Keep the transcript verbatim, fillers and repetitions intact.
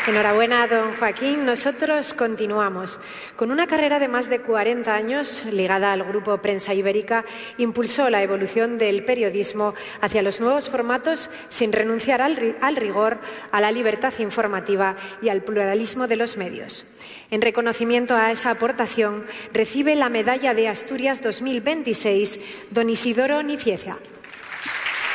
Enhorabuena, don Joaquín. Nosotros continuamos. Con una carrera de más de cuarenta años, ligada al Grupo Prensa Ibérica, impulsó la evolución del periodismo hacia los nuevos formatos sin renunciar al, al rigor, a la libertad informativa y al pluralismo de los medios. En reconocimiento a esa aportación, recibe la Medalla de Asturias dos mil veintiséis don Isidoro Nicieza.